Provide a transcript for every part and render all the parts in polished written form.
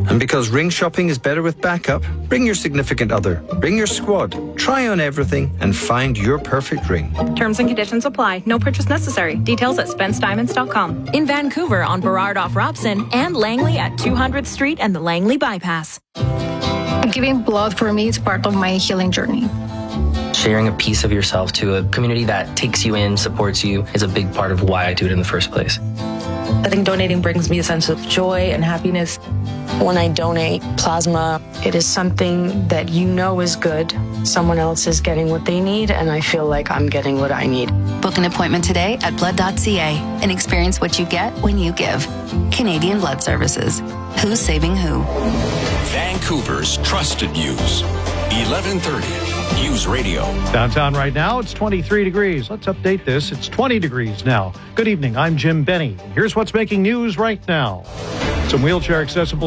And because ring shopping is better with backup, bring your significant other, bring your squad, try on everything, and find your perfect ring. Terms and conditions apply. No purchase necessary. Details at SpenceDiamonds.com. In Vancouver on Burrard off Robson and Langley at 200th Street and the Langley Bypass. Giving blood for me is part of my healing journey. Sharing a piece of yourself to a community that takes you in, supports you, is a big part of why I do it in the first place. I think donating brings me a sense of joy and happiness. When I donate plasma, it is something that you know is good. Someone else is getting what they need, and I feel like I'm getting what I need. Book an appointment today at blood.ca and experience what you get when you give. Canadian Blood Services. Who's saving who? Vancouver's trusted news. 1130 News Radio. Downtown right now, it's 23 degrees. Let's update this. It's 20 degrees now. Good evening. I'm Jim Benny. Here's what's making news right now. Some wheelchair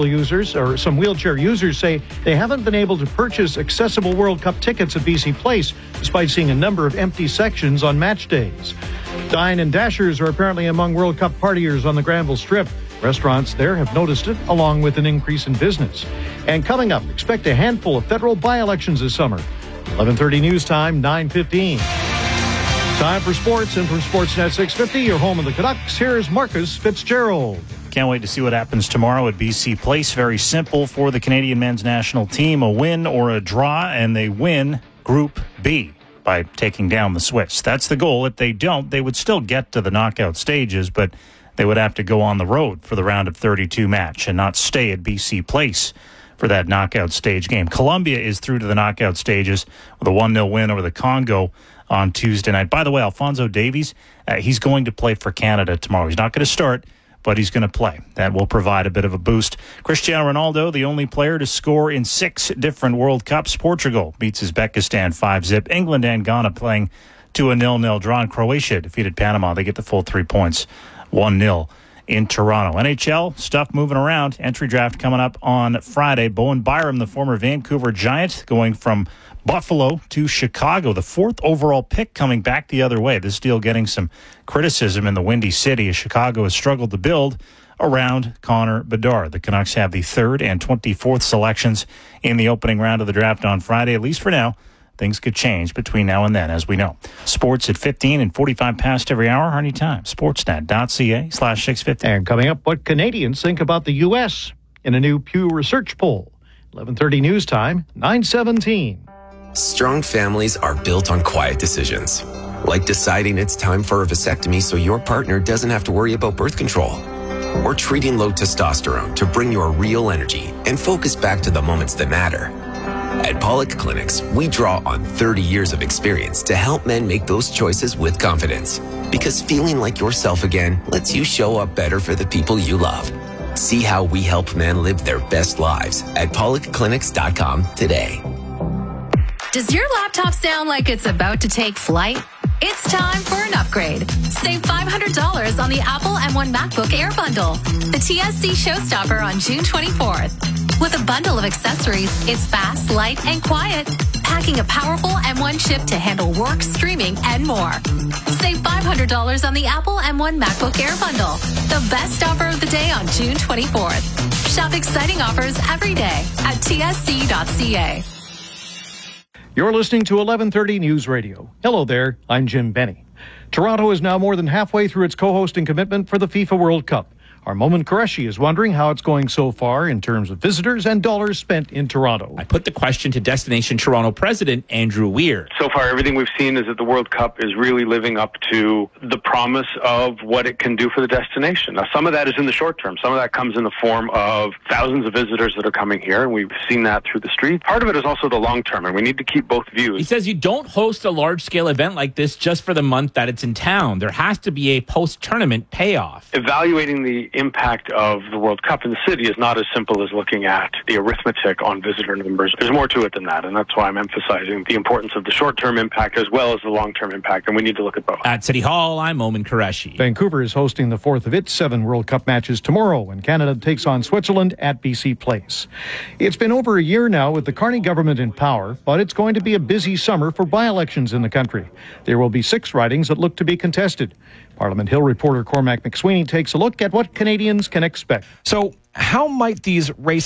users say they haven't been able to purchase accessible World Cup tickets at BC Place, despite seeing a number of empty sections on match days. Dine and Dashers are apparently among World Cup partiers on the Granville Strip. Restaurants there have noticed it, along with an increase in business. And coming up, expect a handful of federal by-elections this summer. 11:30 news time, 9:15. Time for sports, and from Sportsnet 650, your home of the Canucks, here's Marcus Fitzgerald. Can't wait to see what happens tomorrow at BC Place. Very simple for the Canadian men's national team, a win or a draw, and they win Group B by taking down the Swiss. That's the goal. If they don't, they would still get to the knockout stages, but they would have to go on the road for the round of 32 match and not stay at BC Place for that knockout stage game. Colombia is through to the knockout stages with a 1-0 win over the Congo on Tuesday night. By the way, Alphonso Davies, he's going to play for Canada tomorrow. He's not going to start, but he's going to play. That will provide a bit of a boost. Cristiano Ronaldo, the only player to score in 6 different World Cups. Portugal beats Uzbekistan 5-0. England and Ghana playing to a 0-0 draw. And Croatia defeated Panama. They get the full 3 points, 1-0 in Toronto. NHL stuff moving around. Entry draft coming up on Friday. Bowen Byram, the former Vancouver Giant, going from Buffalo to Chicago. The 4th overall pick coming back the other way. This deal getting some criticism in the Windy City as Chicago has struggled to build around Connor Bedard. The Canucks have the 3rd and 24th selections in the opening round of the draft on Friday, at least for now. Things could change between now and then, as we know. Sports at 15 and 45 past every hour, anytime. Sportsnet.ca/650. And coming up, what Canadians think about the U.S. in a new Pew Research poll. 11:30 news time, 9:17. Strong families are built on quiet decisions, like deciding it's time for a vasectomy so your partner doesn't have to worry about birth control. Or treating low testosterone to bring your real energy and focus back to the moments that matter. At Pollock Clinics, we draw on 30 years of experience to help men make those choices with confidence. Because feeling like yourself again lets you show up better for the people you love. See how we help men live their best lives at PollockClinics.com today. Does your laptop sound like it's about to take flight? It's time for an upgrade. Save $500 on the Apple M1 MacBook Air bundle, the TSC showstopper on June 24th. With a bundle of accessories, it's fast, light, and quiet, packing a powerful M1 chip to handle work, streaming, and more. Save $500 on the Apple M1 MacBook Air bundle, the best offer of the day on June 24th. Shop exciting offers every day at tsc.ca. You're listening to 11:30 News Radio. Hello there, I'm Jim Benny. Toronto is now more than halfway through its co-hosting commitment for the FIFA World Cup. Our Momin Qureshi is wondering how it's going so far in terms of visitors and dollars spent in Toronto. I put the question to Destination Toronto President Andrew Weir. So far, everything we've seen is that the World Cup is really living up to the promise of what it can do for the destination. Now, some of that is in the short term. Some of that comes in the form of thousands of visitors that are coming here, and we've seen that through the street. Part of it is also the long term, and we need to keep both views. He says you don't host a large-scale event like this just for the month that it's in town. There has to be a post-tournament payoff. Evaluating the impact of the World Cup in the city is not as simple as looking at the arithmetic on visitor numbers. There's more to it than that, and that's why I'm emphasizing the importance of the short-term impact as well as the long-term impact, and we need to look at both. At City Hall, I'm Momin Qureshi. Vancouver is hosting the 4th of its 7 World Cup matches tomorrow when Canada takes on Switzerland at BC Place. It's been over a year now with the Carney government in power, but it's going to be a busy summer for by-elections in the country. There will be 6 ridings that look to be contested. Parliament Hill reporter Cormac McSweeney takes a look at what Canadians can expect. So how might these races